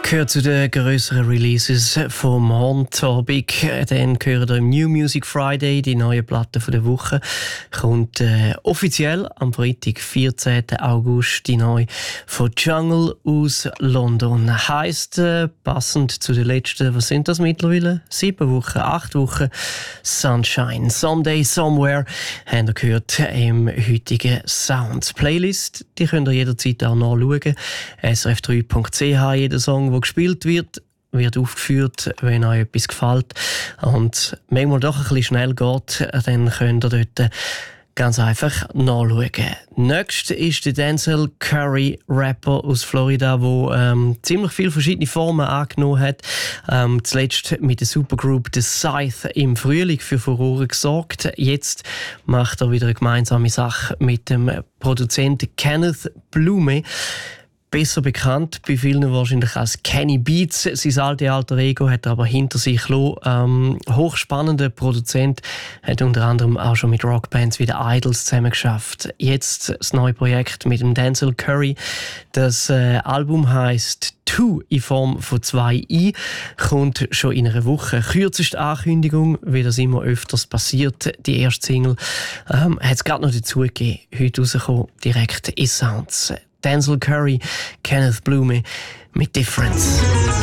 Gehört zu den grösseren Releases vom Horn-Topic. Dann gehören wir im New Music Friday, die neue Platte der Woche. Kommt offiziell am Freitag, 14. August, die neue von Jungle aus London. Heisst, passend zu den letzten, was sind das mittlerweile? 7 Wochen, 8 Wochen. Sunshine, Someday, Somewhere, haben wir gehört im heutigen Sounds. Playlist, die könnt ihr jederzeit auch nachschauen. srf3.ch, jeder Song, der gespielt wird aufgeführt, wenn euch etwas gefällt und manchmal doch ein bisschen schnell geht, dann könnt ihr dort ganz einfach nachschauen. Nächst ist der Denzel Curry, Rapper aus Florida, der ziemlich viele verschiedene Formen angenommen hat. Zuletzt mit der Supergroup The Scythe im Frühling für Furore gesorgt. Jetzt macht er wieder eine gemeinsame Sache mit dem Produzenten Kenneth Blume. Besser bekannt bei vielen wahrscheinlich als Kenny Beats. Sein alter Ego hat er aber hinter sich gelassen. Hochspannender Produzent, hat unter anderem auch schon mit Rockbands wie den Idols zusammengeschafft. Jetzt das neue Projekt mit dem Denzel Curry. Das Album heisst 2 in Form von 2 I, kommt schon in einer Woche. Kürzeste Ankündigung, wie das immer öfters passiert. Die erste Single hat es gerade noch dazu gegeben. Heute rausgekommen, direkt in Sounds. Denzel Curry, Kenneth Blume mit Difference.